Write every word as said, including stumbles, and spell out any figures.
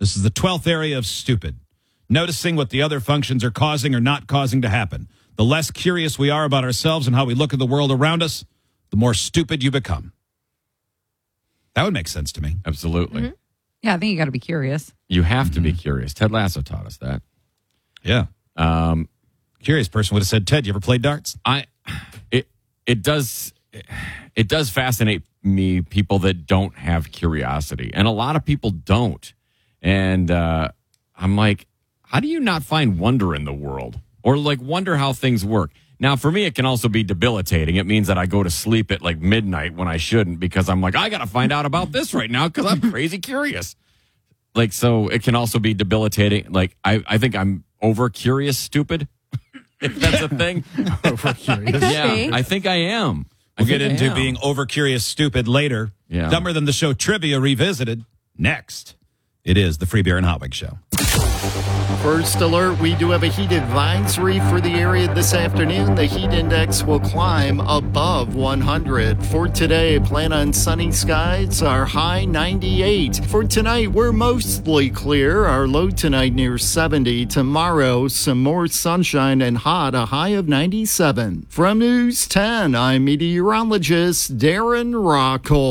This is the twelfth area of stupid. Noticing what the other functions are causing or not causing to happen. The less curious we are about ourselves and how we look at the world around us, the more stupid you become. That would make sense to me. Absolutely. Mm-hmm. Yeah, I think you got to be curious. You have mm-hmm. to be curious. Ted Lasso taught us that. Yeah. Um, curious person would have said, Ted, you ever played darts? I, it, it does, it does fascinate me, people that don't have curiosity. And a lot of people don't. And uh, I'm like, how do you not find wonder in the world? Or like wonder how things work? Now, for me, it can also be debilitating. It means that I go to sleep at like midnight when I shouldn't because I'm like, I got to find out about this right now because I'm crazy curious. Like, so it can also be debilitating. Like, I, I think I'm over curious stupid, if that's a thing. Over curious. Yeah, I think I am. I We'll get think I into am. being over curious stupid later. Yeah. Dumber Than the Show Trivia Revisited. Next, it is the Free Beer and Hot Wings Show. First alert, we do have a heat advisory for the area this afternoon. The heat index will climb above one hundred. For today, plan on sunny skies, our high ninety-eight. For tonight, we're mostly clear, our low tonight near seventy. Tomorrow, some more sunshine and hot, a high of ninety-seven. From News ten, I'm meteorologist Darren Rockhold.